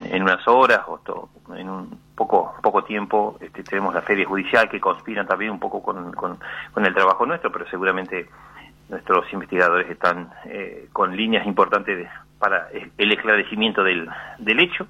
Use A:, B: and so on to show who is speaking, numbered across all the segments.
A: en unas horas en un poco tiempo tenemos la feria judicial, que conspiran también un poco con el trabajo nuestro, pero seguramente nuestros investigadores están con líneas importantes para el esclarecimiento del hecho.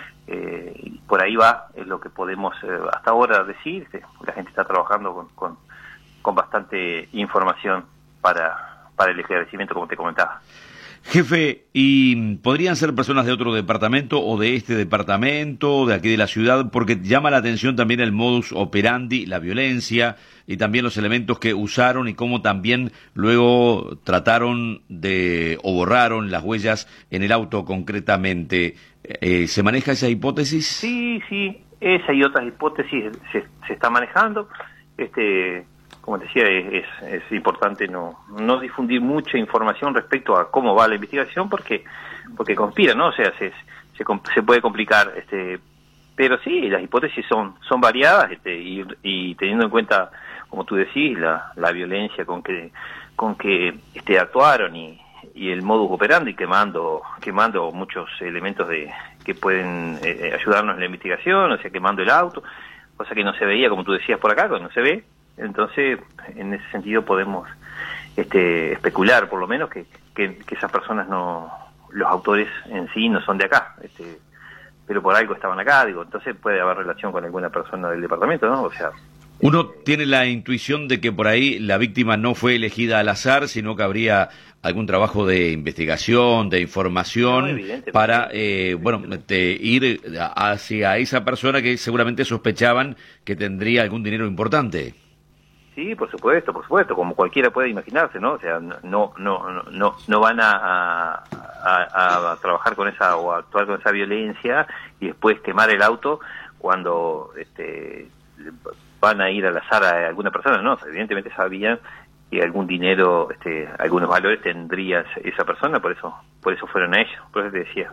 A: Y por ahí va, es lo que podemos hasta ahora decir. La gente está trabajando con bastante información para el esclarecimiento, como te comentaba.
B: Jefe, ¿y podrían ser personas de otro departamento o de este departamento, de aquí de la ciudad? Porque llama la atención también el modus operandi, la violencia y también los elementos que usaron y cómo también luego trataron o borraron las huellas en el auto concretamente. ¿Se maneja esa hipótesis?
A: Sí, esa y otras hipótesis se está manejando. Como te decía, es importante no difundir mucha información respecto a cómo va la investigación, porque conspira, ¿no? O sea, se puede complicar, pero sí, las hipótesis son variadas, y teniendo en cuenta, como tú decís, la violencia con que actuaron y el modus operandi, quemando muchos elementos que pueden ayudarnos en la investigación, o sea, quemando el auto, cosa que no se veía, como tú decías por acá, que no se ve. Entonces, en ese sentido podemos especular, por lo menos, que esas personas los autores en sí no son de acá, pero por algo estaban acá, entonces puede haber relación con alguna persona del departamento, ¿no? O sea,
B: uno tiene la intuición de que por ahí la víctima no fue elegida al azar, sino que habría algún trabajo de investigación, de información, para ir hacia esa persona que seguramente sospechaban que tendría algún dinero importante.
A: Sí, por supuesto, como cualquiera puede imaginarse, ¿no? O sea, no van a trabajar con esa o a actuar con esa violencia y después quemar el auto cuando van a ir al azar a alguna persona, ¿no? O sea, evidentemente sabían que algún dinero, algunos valores tendría esa persona, por eso fueron a ellos. Por eso te decía,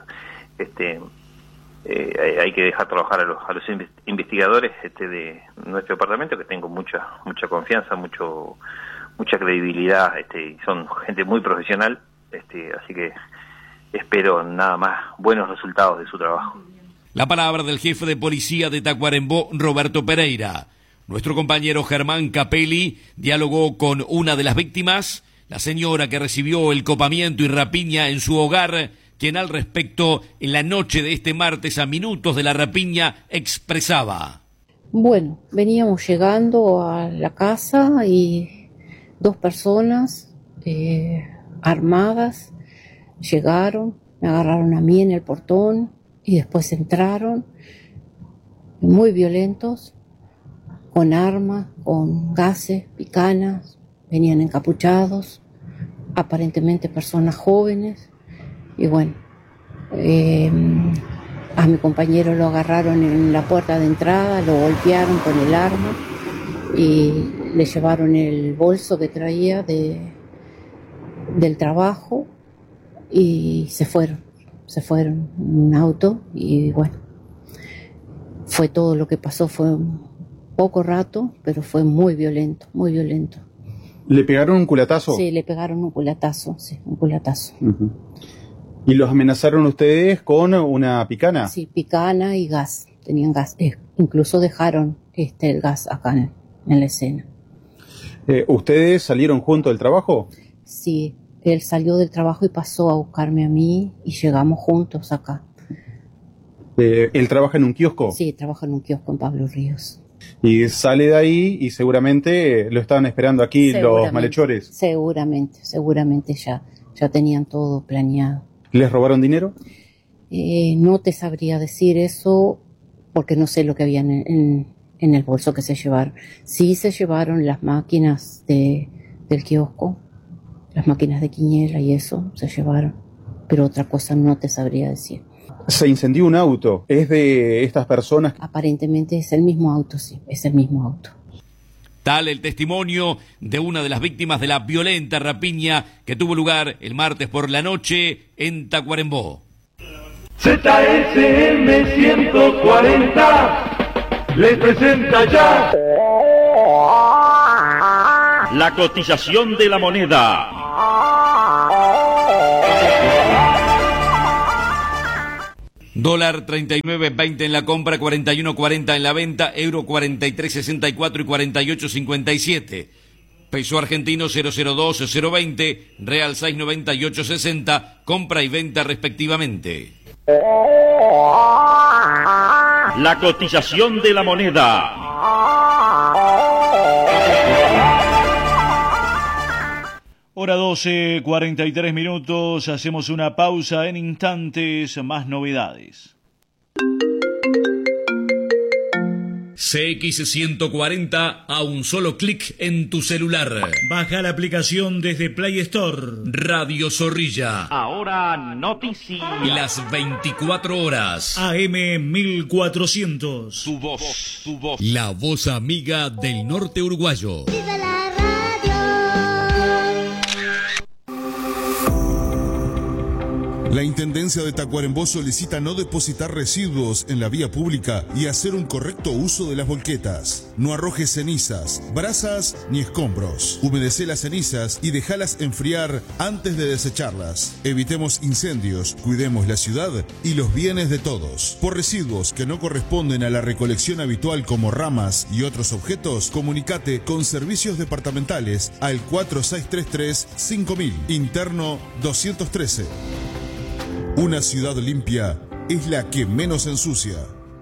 A: hay que dejar trabajar a los investigadores de nuestro departamento, que tengo mucha confianza, mucha credibilidad, son gente muy profesional, así que espero nada más buenos resultados de su trabajo.
C: La palabra del jefe de policía de Tacuarembó, Roberto Pereira. Nuestro compañero Germán Capelli dialogó con una de las víctimas, la señora que recibió el copamiento y rapiña en su hogar, quien al respecto, en la noche de este martes, a minutos de la rapiña, expresaba.
D: Bueno, veníamos llegando a la casa y dos personas armadas llegaron, me agarraron a mí en el portón y después entraron, muy violentos, con armas, con gases, picanas, venían encapuchados, aparentemente personas jóvenes. Y bueno, a mi compañero lo agarraron en la puerta de entrada, lo golpearon con el arma y le llevaron el bolso que traía del trabajo y se fueron en un auto. Y bueno, fue todo lo que pasó, fue un poco rato, pero fue muy violento, muy violento.
E: ¿Le pegaron un culatazo?
D: Sí, le pegaron un culatazo, sí, un culatazo.
E: Uh-huh. ¿Y los amenazaron ustedes con una picana?
D: Sí, picana y gas. Tenían gas. Incluso dejaron el gas acá en la escena.
E: ¿Ustedes salieron juntos del trabajo?
D: Sí, él salió del trabajo y pasó a buscarme a mí y llegamos juntos acá.
E: ¿Él trabaja en un kiosco?
D: Sí, trabaja en un kiosco en Pablo Ríos.
E: Y sale de ahí y seguramente lo estaban esperando aquí los malhechores.
D: Seguramente ya tenían todo planeado.
E: ¿Les robaron dinero?
D: No te sabría decir eso porque no sé lo que había en el bolso que se llevaron. Sí se llevaron las máquinas del kiosco, las máquinas de quiniela y eso se llevaron, pero otra cosa no te sabría decir.
E: Se incendió un auto. ¿Es de estas personas?
D: Aparentemente es el mismo auto, sí, es el mismo auto.
C: Tal el testimonio de una de las víctimas de la violenta rapiña que tuvo lugar el martes por la noche en Tacuarembó.
F: ZSM 140 le presenta ya
G: la cotización de la moneda.
C: Dólar 39.20 en la compra, 41.40 en la venta, euro 43.64 y 48.57. Peso argentino 002, 020, real 6.98, 60, compra y venta respectivamente.
G: La cotización de la moneda.
H: Hora 12, 43 minutos, hacemos una pausa, en instantes más novedades.
C: CX140 a un solo clic en tu celular.
H: Baja la aplicación desde Play Store.
C: Radio Zorrilla.
G: Ahora noticias.
C: Las 24 horas.
H: AM 1400.
C: Tu voz, tu voz. La voz amiga del norte uruguayo.
I: ¡Viva la radio!
J: La Intendencia de Tacuarembó solicita no depositar residuos en la vía pública y hacer un correcto uso de las volquetas. No arrojes cenizas, brasas ni escombros. Humedece las cenizas y déjalas enfriar antes de desecharlas. Evitemos incendios, cuidemos la ciudad y los bienes de todos. Por residuos que no corresponden a la recolección habitual como ramas y otros objetos, comunicate con servicios departamentales al 4633-5000, interno 213. Una ciudad limpia es la que menos ensucia.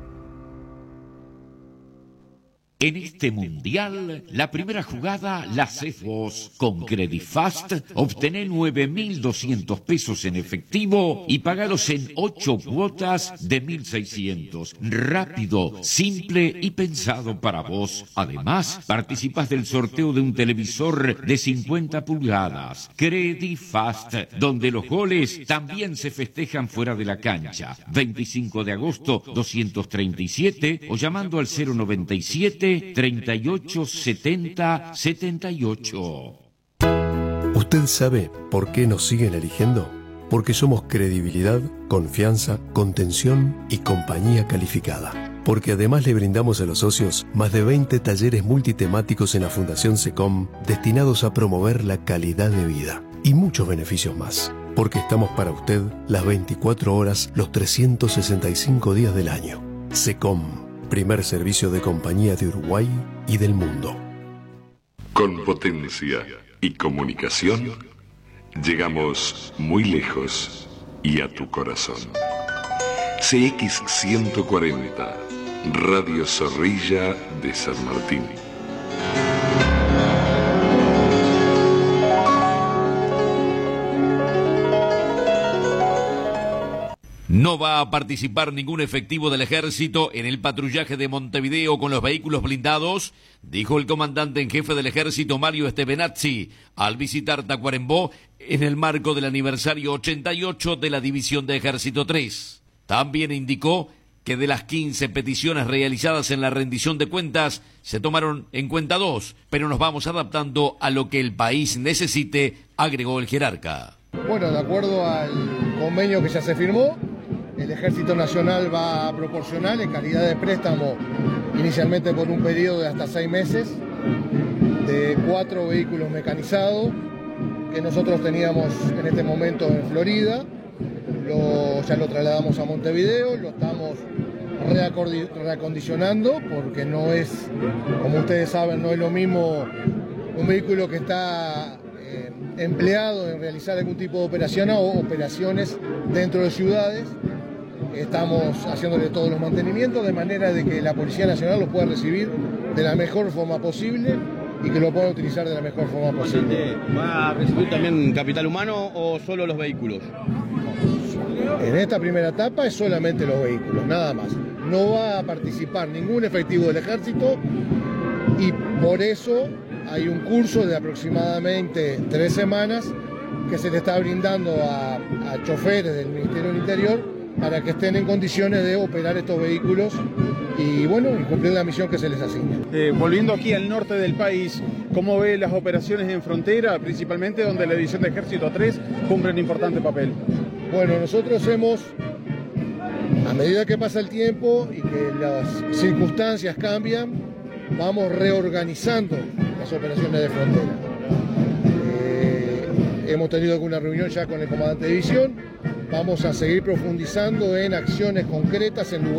K: En este mundial, la primera jugada la haces vos. Con Credifast, obtené 9.200 pesos en efectivo y pagalos en 8 cuotas de 1.600. Rápido, simple y pensado para vos. Además, participas del sorteo de un televisor de 50 pulgadas. Credifast, donde los goles también se festejan fuera de la cancha. 25 de agosto, 237 o llamando al 097 38 70 78.
L: ¿Usted sabe por qué nos siguen eligiendo? Porque somos credibilidad, confianza, contención y compañía calificada. Porque además le brindamos a los socios más de 20 talleres multitemáticos en la Fundación SECOM destinados a promover la calidad de vida y muchos beneficios más. Porque estamos para usted las 24 horas, los 365 días del año. SECOM. Primer servicio de compañía de Uruguay y del mundo.
M: Con potencia y comunicación, llegamos muy lejos y a tu corazón. CX140, Radio Zorrilla de San Martín.
C: No va a participar ningún efectivo del ejército en el patrullaje de Montevideo con los vehículos blindados, dijo el comandante en jefe del ejército Mario Estevenazzi al visitar Tacuarembó en el marco del aniversario 88 de la División de Ejército 3. También indicó que de las 15 peticiones realizadas en la rendición de cuentas se tomaron en cuenta 2, pero nos vamos adaptando a lo que el país necesite, agregó el jerarca.
N: Bueno, de acuerdo al convenio que ya se firmó, el Ejército Nacional va a proporcionar en calidad de préstamo, inicialmente por un periodo de hasta 6 meses, de 4 vehículos mecanizados que nosotros teníamos en este momento en Florida. Ya lo trasladamos a Montevideo, lo estamos reacondicionando porque no es, como ustedes saben, no es lo mismo un vehículo que está empleado en realizar algún tipo de operación o operaciones dentro de ciudades. Estamos haciéndole todos los mantenimientos de manera de que la Policía Nacional lo pueda recibir de la mejor forma posible y que lo pueda utilizar de la mejor forma posible.
O: ¿Va a recibir también capital humano o solo los vehículos?
N: En esta primera etapa es solamente los vehículos, nada más. No va a participar ningún efectivo del ejército y por eso hay un curso de aproximadamente 3 semanas que se le está brindando a choferes del Ministerio del Interior para que estén en condiciones de operar estos vehículos y bueno, y cumplir la misión que se les asigna.
E: Volviendo aquí al norte del país, ¿cómo ve las operaciones en frontera, principalmente donde la División de Ejército 3 cumple un importante papel?
N: Bueno, nosotros hemos, a medida que pasa el tiempo y que las circunstancias cambian, vamos reorganizando las operaciones de frontera. Hemos tenido alguna reunión ya con el comandante de división Vamos a seguir profundizando en acciones concretas en lugares